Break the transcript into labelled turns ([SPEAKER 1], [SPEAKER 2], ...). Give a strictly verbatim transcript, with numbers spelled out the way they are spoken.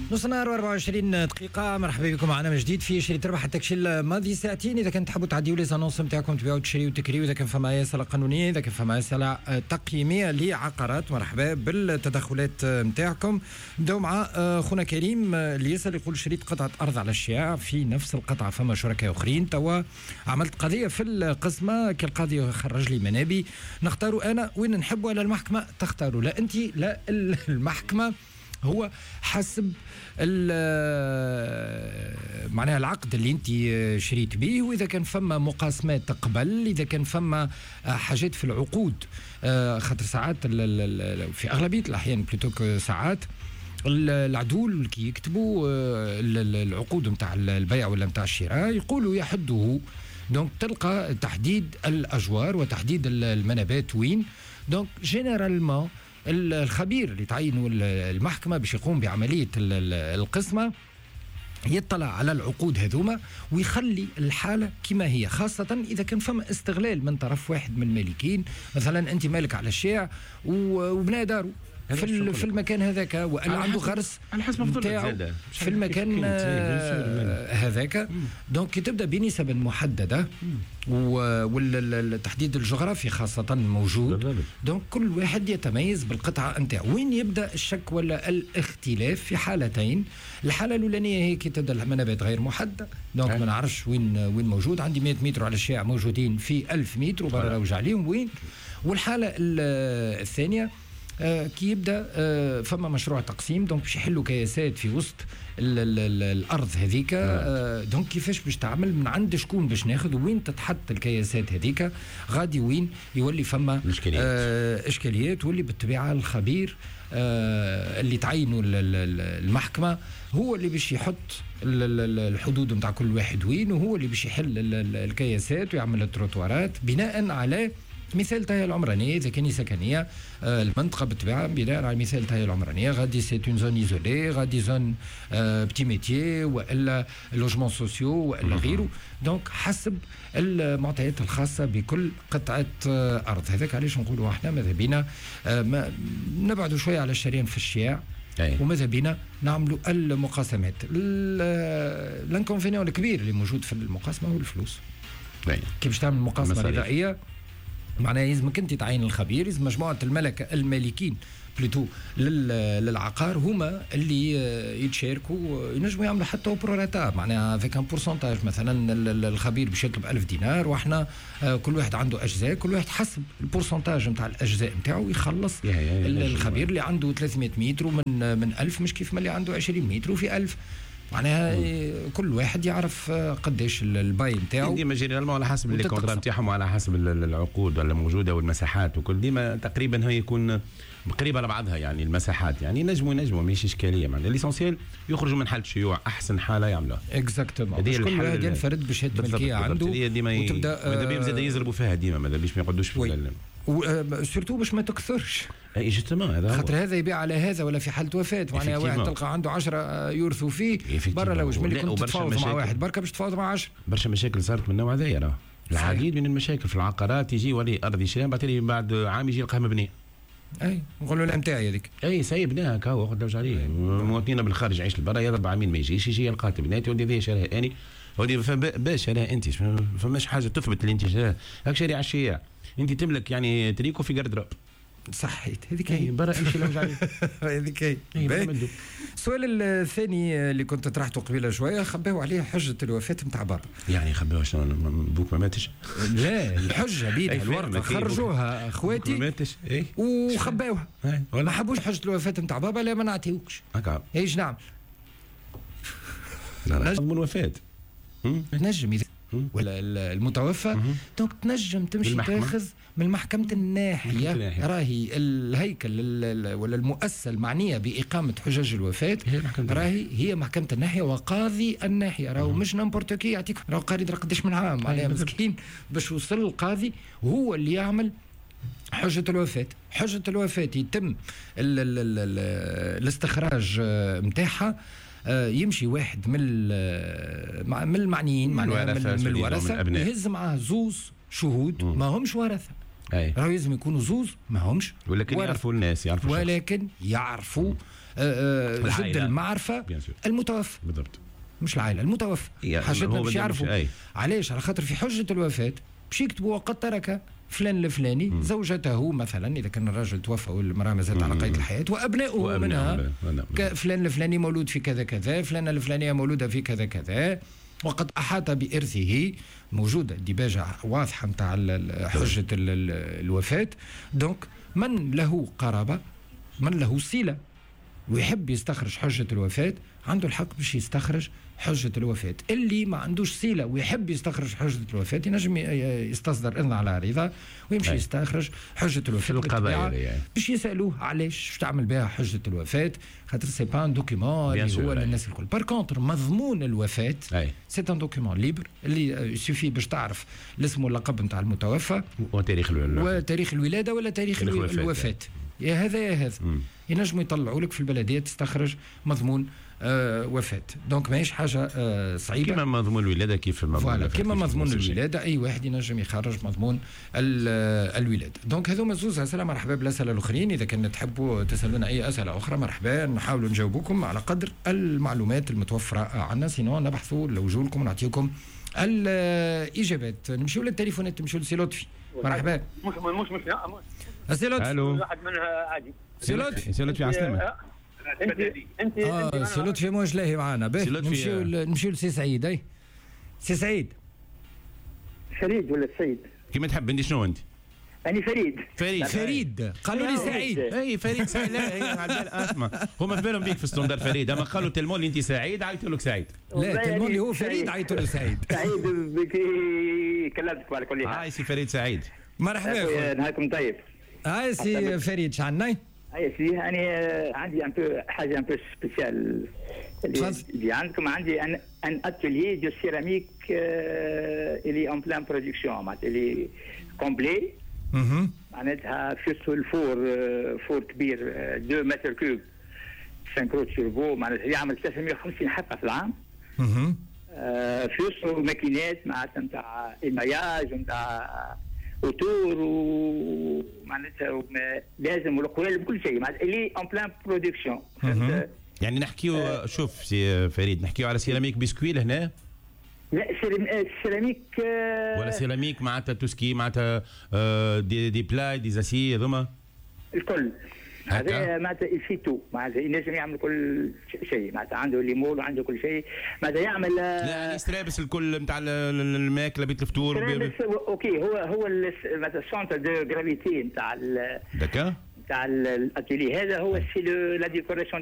[SPEAKER 1] نص نهار وأربعة وعشرين دقيقة. مرحبا بكم معنا من جديد في شري تربح التكشيل ماضي ساعتين. إذا كنت تحبوا تعديوا لي زانونس نتاعكم تبيعوا تشريوا وتكريوا، إذا كان فما يسألة قانونية، إذا كان فما يسألة تقييمية لعقارات، مرحبا بالتدخلات نتاعكم. نبداو مع خونا كريم اللي يسأل يقول شريت قطعة أرض على الشياع، في نفس القطعة فما شركاء آخرين، توا عملت قضية في القسمة، كالقاضي خرج لي منابي، نختاروا أنا وين نحب ولا المحكمة تختاروا؟ لا أنت لا المحكمة، هو حسب معناها العقد اللي انت شريت به، واذا كان فما مقاسمات تقبل، اذا كان فما حاجات في العقود، خاطر ساعات في اغلبيه الاحيان بلوتوك ساعات العدول كي يكتبوا العقود نتاع البيع ولا نتاع الشراء يقولوا يحده، دونك تلقى تحديد الاجوار وتحديد المنابات وين. دونك جينيرالمون الخبير اللي تعينه المحكمة باش يقوم بعملية القسمة يطلع على العقود هذوما ويخلي الحالة كما هي، خاصة إذا كان فما استغلال من طرف واحد من المالكين. مثلا أنت مالك على الشارع وبنى دارو في, في المكان هذاك، ولا عنده غرس نتاعو في المكان هذاك، دونك تبدا بنسب محدده والتحديد الجغرافي خاصه موجود. دونك كل واحد يتميز بالقطعه نتاعو. وين يبدا الشك ولا الاختلاف؟ في حالتين. الحاله الاولانيه هي كي تبدا المنابات غير محدده، دونك ما نعرفش وين وين موجود. عندي مئة متر على الشارع موجودين في ألف متر وبرا روج عليهم وين. والحاله الثانيه آه كي يبدا آه فما مشروع تقسيم، دونك باش يحلوا كياسات في وسط ال ال ال الارض هذيك، آه دونك كيفاش باش تعمل، من عند شكون باش ناخذ، وين تتحط الكياسات هذيك، غادي وين يولي فما آه اشكاليات. واللي بالطبيعه الخبير آه اللي تعينوا المحكمه هو اللي باش يحط الحدود نتاع كل واحد وين، وهو اللي باش يحل الكياسات ويعمل التروتوارات بناء على مثال تاهي العمرانية. إذا كان سكنية آه المنطقة بالطبيعة بناء على مثال تاهي العمرانية غادي سي اون زون ايزولي، غادي زون آه بتي ميتيي والا لوجمون سوسيو والا غيره. دونك حسب المعطيات الخاصة بكل قطعة آه أرض. هذاك علاش نقولوا احنا ماذا بينا آه نبعدوا شوية على الشريان في الشياع، وماذا بينا نعملوا المقاسمات. الانكونفينيون الكبير اللي موجود في المقاسمة هو الفلوس. كيف باش تعمل مقاسمة رضائية؟ معناها لازمك انت تعين الخبير، لازم مجموعه الملكه المالكين بلوتو للعقار هما اللي يتشاركوا، ينجموا يعملوا حتى بروراتا، معناها فيك ان بورسنتاج. مثلا الخبير باش يطلب ألف دينار، واحنا كل واحد عنده اجزاء، كل واحد حسب البورسنتاج نتاع الاجزاء نتاعو يخلص. الخبير اللي عنده ثلاثمئة متر ومن من ألف مش كيف ما اللي عنده عشرين متر وفي ألف، معناها كل واحد يعرف قداش الباي نتاعو.
[SPEAKER 2] ديما جينيرالمون على حسب لي كونترا نتاعهم وعلى حسب العقود ولا موجوده والمساحات وكل، ديما تقريبا هي يكون قريبه لبعضها. يعني المساحات يعني نجموا نجموا ماشي اشكاليه، معناها ليسونسيال يخرجوا من حاله شيوع احسن حاله يعملوها.
[SPEAKER 1] اكزاكتومون، كل واحد ينفرد بشهاده الملكيه عنده
[SPEAKER 2] وتبدا ماذا بيهم زاد يزربوا فيها ديما، ماذا بيش ما يقعدوش في
[SPEAKER 1] وسورتو باش ما تكثرش.
[SPEAKER 2] اي جوستومون، هذا
[SPEAKER 1] خاطر هذا يبيع على هذا، ولا في حاله وفاه معناها واحد تلقى عنده عشرة يورثوا فيه برا لوج، ملي كنت تتفاوض مع واحد بركه باش تتفاوض مع عشرة.
[SPEAKER 2] برشا مشاكل صارت من النوع هذايا، راه العديد من المشاكل في العقارات. يجي ولي ارض يشريها بعد بعد عام يجي يلقاها مبنيه.
[SPEAKER 1] اي نقول له لا نتاعي هذيك،
[SPEAKER 2] اي سايب بناها كاو خدوش عليه. مواطنين بالخارج يعيش لبرا يا ربع عامين ما يجيش، يجي يلقاها بنات ودي ذي شراها اني ودي باش شراها انت، فماش حاجه تثبت اللي انت شراها. هاك شاري على الشياع، انت تملك يعني تريكو في قردرة.
[SPEAKER 1] صحيت هذيك هي
[SPEAKER 2] برا امشي لوج عليه.
[SPEAKER 1] هذيك هي. السؤال الثاني اللي كنت طرحته قبيله شويه، خباو عليه حجه الوفاه نتاع بابا.
[SPEAKER 2] يعني خباوها شنو؟ بوك ما ماتش؟
[SPEAKER 1] لا الحجه بيدها الورقه خرجوها اخواتي
[SPEAKER 2] ما ماتش اي
[SPEAKER 1] وخباوها، ما حبوش حجه الوفاه نتاع بابا. لا ما نعطيوكش. هكا ايش نعمل؟
[SPEAKER 2] نجم الوفاه
[SPEAKER 1] نجم ولا المتوفى، دونك تنجم تمشي تاخذ من محكمة الناحية. راهي الهيكل ولا المؤسسة المعنية بإقامة حجج الوفاة راهي هي محكمة الناحية وقاضي الناحية. راهو مش نمبورتوكي يعطيك، راهو قاضي قداش من عام معناها مسكين باش وصل القاضي وهو اللي يعمل حجة الوفاة. حجة الوفاة يتم ال ال ال الاستخراج متاعها، يمشي واحد من من المعنيين معناها من الورثه يهز معاه زوز شهود ما همش ورثه، راهو لازم يكونوا زوز ما همش
[SPEAKER 2] ولكن يعرفوا الناس، يعرفوا
[SPEAKER 1] ولكن يعرفوا جد المعرفه المتوفى
[SPEAKER 2] بالضبط،
[SPEAKER 1] مش العائله المتوفى. حاجتنا باش يعرفوا علاش، على خاطر في حجه الوفاه باش يكتبوا وقد ترك فلان الفلاني مم. زوجته مثلا اذا كان الرجل توفى والمراه ما زالت على قيد الحياه، وابناؤه منها فلان الفلاني مولود في كذا كذا، فلان الفلانيه مولوده في كذا كذا، وقد احاط بارثه، موجوده ديباجه واضحه نتاع حجه الوفاه. دونك من له قرابه، من له صله ويحب يستخرج حجه الوفاه عنده الحق باش يستخرج حجة الوفاة. اللي ما عندوش صلة ويحب يستخرج حجة الوفاة ينجم يستصدر إذن على رضا ويمشي أي. يستخرج حجة الوفاة
[SPEAKER 2] القضاء يعني.
[SPEAKER 1] باش يسألوه علاش شو تعمل بها حجة الوفاة، خاطر سي با ان دوكيمون اللي هو للناس الكل. بار كونتر مضمون الوفاة سي ان دوكيمون ليبر اللي يسوفي باش تعرف الاسم واللقب نتاع المتوفى
[SPEAKER 2] وتاريخ الولادة
[SPEAKER 1] وتاريخ الولادة ولا تاريخ الوفاة, الوفاة. يا هذا يا هذا ينجموا يطلعوا لك في البلدية تستخرج مضمون آه وفاة. دونك ماهيش حاجة آه صعيبة
[SPEAKER 2] كما مضمون الولادة كيف
[SPEAKER 1] مضمون كما مضمون الولادة أي واحد ينجم يخرج مضمون الولادة. دونك هذوما زوز أسئلة. مرحبا بالأسئلة الأخرين، إذا كان تحبوا تسألونا أي أسئلة أخرى مرحبا، نحاول نجاوبكم على قدر المعلومات المتوفرة عنا، سينو نبحثوا لوجولكم ونعطيكم الإجابات. نمشيو للتليفونات، نمشيو لسي لطفي. مرحبا.
[SPEAKER 3] مش مش مش
[SPEAKER 1] سي لطفي.
[SPEAKER 2] الو
[SPEAKER 3] واحد منها عادي.
[SPEAKER 1] سي لطفي
[SPEAKER 2] سي لطفي على السلامة.
[SPEAKER 3] انت انت
[SPEAKER 1] اه سي لطفي موش لاهي معانا. باهي نمشيو نمشيو لسي سعيد. اي سي سعيد.
[SPEAKER 3] فريد ولا سعيد
[SPEAKER 2] كيما تحب. انت شنو انت؟
[SPEAKER 3] أنا فريد.
[SPEAKER 2] فريد
[SPEAKER 1] فريد قالوا لي سعيد.
[SPEAKER 2] اي فريد سعيد. لا هي على بال اسمع هما في بالهم بيك في ستوندار فريد، اما قالوا تلمون اللي انت سعيد عيطوا لك سعيد.
[SPEAKER 1] لا تلمون اللي هو فريد عيطوا له سعيد.
[SPEAKER 3] سعيد بك كلمتك على كل حال.
[SPEAKER 2] هاي سي فريد سعيد.
[SPEAKER 1] مرحبا.
[SPEAKER 3] نهاركم طيب.
[SPEAKER 1] هاي سي فريد شعنا.
[SPEAKER 3] اي سي انا عندي ان بو حاجه ان بو سبيسيال اللي عندكم. عندي ان ان اتيليي دو سيراميك اللي اون بلان برودكسيون معناتها اللي كومبلي معناتها في الفور فور كبير اثنين متر كوب خمسة روت توربو معناتها يعمل ثلاثمائة وخمسين حلقه في العام. اها في ماكينات معناتها نتاع المياج ونتاع اوتور ومعناتها لازم والقوال بكل شيء معناتها اللي اون بلان برودكسيون.
[SPEAKER 2] يعني نحكيو آه شوف سي فريد نحكيو على سيراميك بسكوي لهنا.
[SPEAKER 3] لا سيراميك آه
[SPEAKER 2] ولا سيراميك معناتها توسكي معناتها آه دي دي بلاي دي زاسي هذوما
[SPEAKER 3] الكل. هذا معناتها يفيتو معناتها ينجم يعمل كل شيء معناتها عنده ليمول وعنده كل شيء معناتها يعمل.
[SPEAKER 2] لا يسترابس الكل نتاع الماكله بيت الفطور.
[SPEAKER 3] اوكي هو هو معناتها السونتر دو غرافيتي نتاع
[SPEAKER 2] دكا
[SPEAKER 3] نتاع الاتيلي هذا هو سي لا ديكوراسيون